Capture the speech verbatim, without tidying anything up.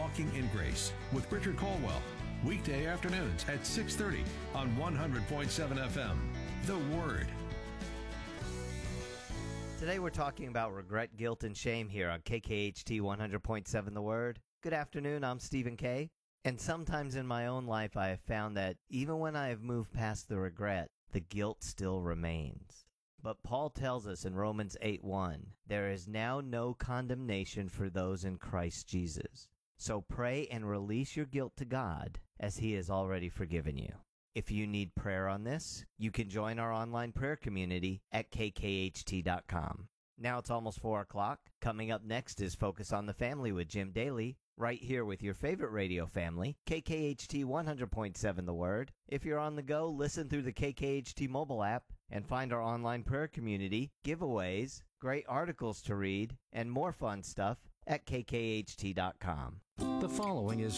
Walking in Grace with Richard Colwell. Weekday afternoons at six thirty on one hundred point seven F M. The Word. Today we're talking about regret, guilt, and shame here on K K H T one hundred point seven The Word. Good afternoon, I'm Stephen Kay. And sometimes in my own life I have found that even when I have moved past the regret, the guilt still remains. But Paul tells us in Romans eight one, there is now no condemnation for those in Christ Jesus. So pray and release your guilt to God, as He has already forgiven you. If you need prayer on this, you can join our online prayer community at k k h t dot com. Now it's almost four o'clock. Coming up next is Focus on the Family with Jim Daly, right here with your favorite radio family, K K H T one hundred point seven The Word. If you're on the go, listen through the K K H T mobile app and find our online prayer community, giveaways, great articles to read, and more fun stuff at k k h t dot com. The following is